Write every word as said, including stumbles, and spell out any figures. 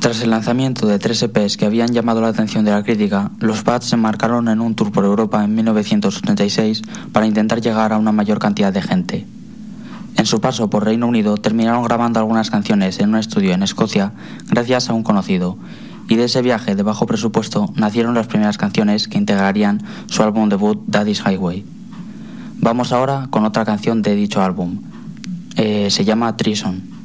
Tras el lanzamiento de tres E Pes que habían llamado la atención de la crítica, los Bats se embarcaron en un tour por Europa en mil novecientos ochenta y seis para intentar llegar a una mayor cantidad de gente. En su paso por Reino Unido terminaron grabando algunas canciones en un estudio en Escocia gracias a un conocido, y de ese viaje de bajo presupuesto nacieron las primeras canciones que integrarían su álbum debut Daddy's Highway. Vamos ahora con otra canción de dicho álbum, eh, se llama Treason.